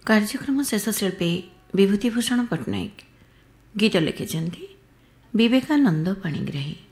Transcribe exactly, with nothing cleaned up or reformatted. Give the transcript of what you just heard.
କାର୍ଯ୍ୟକ୍ରମ ଶେଷ ଶିଳ୍ପୀ ବିଭୂତିଭୂଷଣ ପଟ୍ଟନାୟକ। ଗୀତ ଲେଖିଛନ୍ତି ବିବେକାନନ୍ଦ ପାଣିଗ୍ରାହୀ।